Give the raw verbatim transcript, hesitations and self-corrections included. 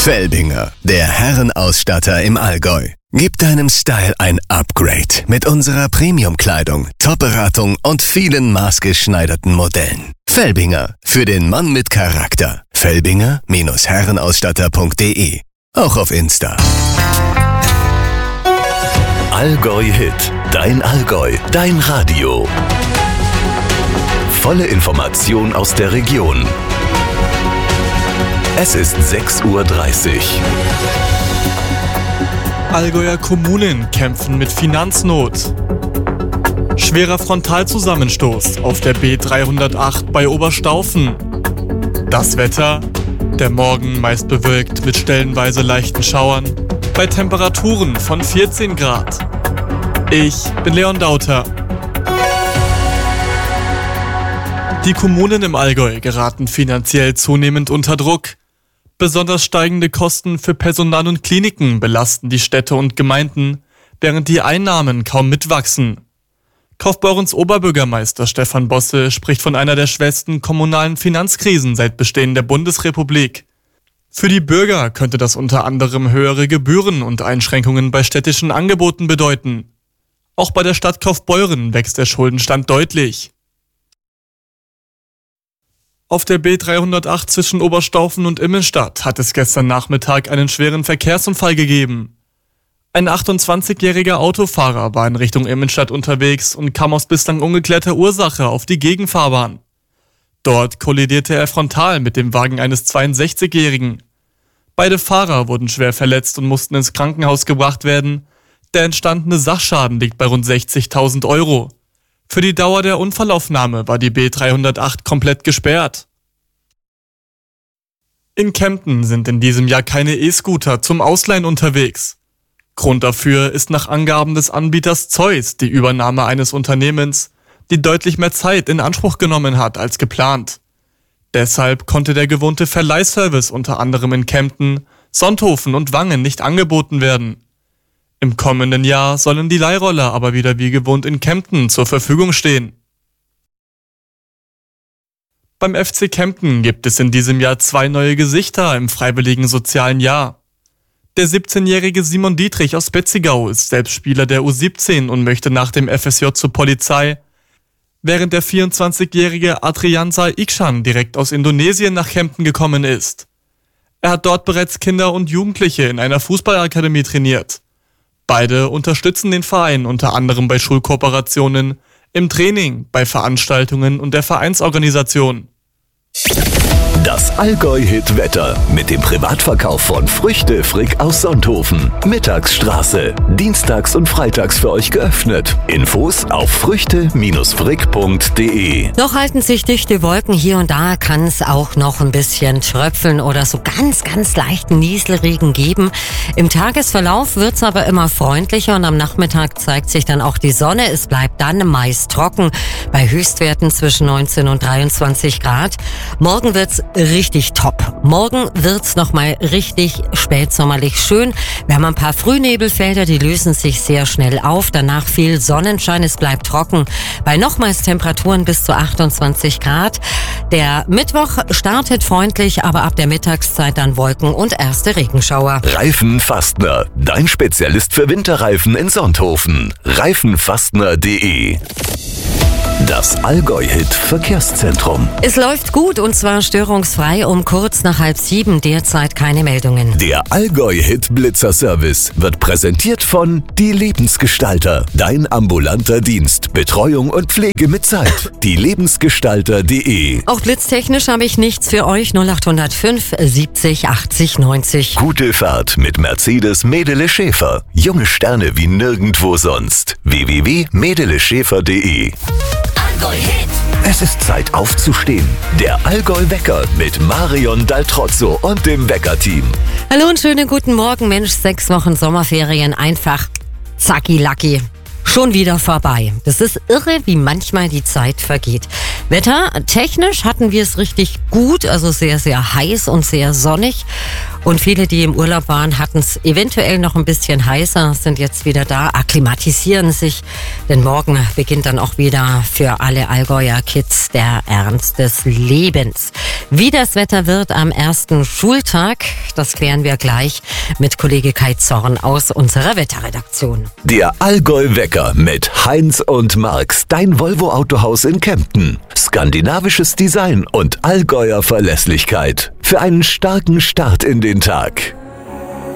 Felbinger, der Herrenausstatter im Allgäu. Gib deinem Style ein Upgrade mit unserer Premium-Kleidung, Top-Beratung und vielen maßgeschneiderten Modellen. Felbinger, für den Mann mit Charakter. Felbinger Herrenausstatter punkt de. Auch auf Insta. Allgäu Hit, dein Allgäu, dein Radio. Volle Information aus der Region. Es ist sechs Uhr dreißig. Allgäuer Kommunen kämpfen mit Finanznot. Schwerer Frontalzusammenstoß auf der B dreihundertacht bei Oberstaufen. Das Wetter: der Morgen meist bewölkt mit stellenweise leichten Schauern, bei Temperaturen von vierzehn Grad. Ich bin Leon Dauter. Die Kommunen im Allgäu geraten finanziell zunehmend unter Druck. Besonders steigende Kosten für Personal und Kliniken belasten die Städte und Gemeinden, während die Einnahmen kaum mitwachsen. Kaufbeurens Oberbürgermeister Stefan Bosse spricht von einer der schwersten kommunalen Finanzkrisen seit Bestehen der Bundesrepublik. Für die Bürger könnte das unter anderem höhere Gebühren und Einschränkungen bei städtischen Angeboten bedeuten. Auch bei der Stadt Kaufbeuren wächst der Schuldenstand deutlich. Auf der B dreihundertacht zwischen Oberstaufen und Immenstadt hat es gestern Nachmittag einen schweren Verkehrsunfall gegeben. Ein achtundzwanzigjähriger Autofahrer war in Richtung Immenstadt unterwegs und kam aus bislang ungeklärter Ursache auf die Gegenfahrbahn. Dort kollidierte er frontal mit dem Wagen eines zweiundsechzigjährigen. Beide Fahrer wurden schwer verletzt und mussten ins Krankenhaus gebracht werden. Der entstandene Sachschaden liegt bei rund sechzigtausend Euro. Für die Dauer der Unfallaufnahme war die B dreihundertacht komplett gesperrt. In Kempten sind in diesem Jahr keine E-Scooter zum Ausleihen unterwegs. Grund dafür ist nach Angaben des Anbieters Zeus die Übernahme eines Unternehmens, die deutlich mehr Zeit in Anspruch genommen hat als geplant. Deshalb konnte der gewohnte Verleihservice unter anderem in Kempten, Sonthofen und Wangen nicht angeboten werden. Im kommenden Jahr sollen die Leihroller aber wieder wie gewohnt in Kempten zur Verfügung stehen. Beim F C Kempten gibt es in diesem Jahr zwei neue Gesichter im freiwilligen sozialen Jahr. Der siebzehnjährige Simon Dietrich aus Betzigau ist selbst Spieler der U siebzehn und möchte nach dem F S J zur Polizei, während der vierundzwanzigjährige Adriansa Iksan direkt aus Indonesien nach Kempten gekommen ist. Er hat dort bereits Kinder und Jugendliche in einer Fußballakademie trainiert. Beide unterstützen den Verein unter anderem bei Schulkooperationen, im Training, bei Veranstaltungen und der Vereinsorganisation. Das Allgäu-Hit-Wetter mit dem Privatverkauf von Früchte Frick aus Sonthofen. Mittagsstraße. Dienstags und freitags für euch geöffnet. Infos auf früchte frick punkt de. Noch halten sich dichte Wolken. Hier und da kann es auch noch ein bisschen tröpfeln oder so ganz, ganz leichten Nieselregen geben. Im Tagesverlauf wird es aber immer freundlicher und am Nachmittag zeigt sich dann auch die Sonne. Es bleibt dann meist trocken bei Höchstwerten zwischen neunzehn und dreiundzwanzig Grad. Morgen wird's richtig top. Morgen wird's nochmal richtig spätsommerlich schön. Wir haben ein paar Frühnebelfelder, die lösen sich sehr schnell auf. Danach viel Sonnenschein, es bleibt trocken. Bei nochmals Temperaturen bis zu achtundzwanzig Grad. Der Mittwoch startet freundlich, aber ab der Mittagszeit dann Wolken und erste Regenschauer. Reifenfastner, dein Spezialist für Winterreifen in Sonthofen. reifenfastner punkt de. Das Allgäu-Hit Verkehrszentrum. Es läuft gut und zwar störungsfrei um kurz nach halb sieben. Derzeit keine Meldungen. Der Allgäu-Hit Blitzer-Service wird präsentiert von Die Lebensgestalter. Dein ambulanter Dienst. Betreuung und Pflege mit Zeit. die lebensgestalter punkt de. Auch blitztechnisch habe ich nichts für euch. null acht null fünf siebzig achtzig neunzig. Gute Fahrt mit Mercedes Medele Schäfer. Junge Sterne wie nirgendwo sonst. w w w punkt medele schäfer punkt de. Es ist Zeit aufzustehen. Der Allgäu-Wecker mit Marion Daltrozzo und dem Wecker-Team. Hallo und schönen guten Morgen. Mensch, sechs Wochen Sommerferien einfach zacki-lacki. Schon wieder vorbei. Das ist irre, wie manchmal die Zeit vergeht. Wetter, technisch hatten wir es richtig gut, also sehr, sehr heiß und sehr sonnig. Und viele, die im Urlaub waren, hatten es eventuell noch ein bisschen heißer, sind jetzt wieder da, akklimatisieren sich. Denn morgen beginnt dann auch wieder für alle Allgäuer Kids der Ernst des Lebens. Wie das Wetter wird am ersten Schultag, das klären wir gleich mit Kollege Kai Zorn aus unserer Wetterredaktion. Der Allgäu-Wecker mit Heinz und Marx, dein Volvo-Autohaus in Kempten. Skandinavisches Design und Allgäuer Verlässlichkeit. Für einen starken Start in den Tag.